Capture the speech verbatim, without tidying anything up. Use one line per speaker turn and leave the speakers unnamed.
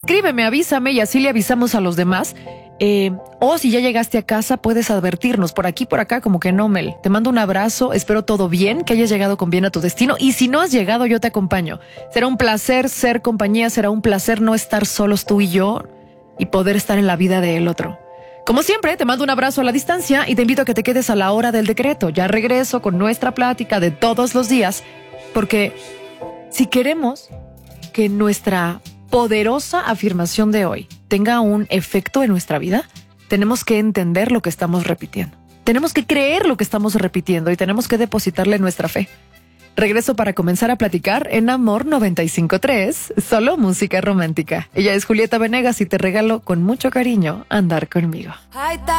escríbeme, avísame y así le avisamos a los demás. Eh, o si ya llegaste a casa, puedes advertirnos por aquí, por acá, como que no, Mel. Te mando un abrazo, espero todo bien, que hayas llegado con bien a tu destino. Y si no has llegado, yo te acompaño. Será un placer ser compañía, será un placer no estar solos tú y yo y poder estar en la vida del otro. Como siempre, te mando un abrazo a la distancia y te invito a que te quedes a la hora del decreto. Ya regreso con nuestra plática de todos los días, porque si queremos que nuestra poderosa afirmación de hoy tenga un efecto en nuestra vida, tenemos que entender lo que estamos repitiendo. Tenemos que creer lo que estamos repitiendo y tenemos que depositarle nuestra fe. Regreso para comenzar a platicar en Amor noventa y cinco punto tres, solo música romántica. Ella es Julieta Venegas y te regalo con mucho cariño Andar Conmigo.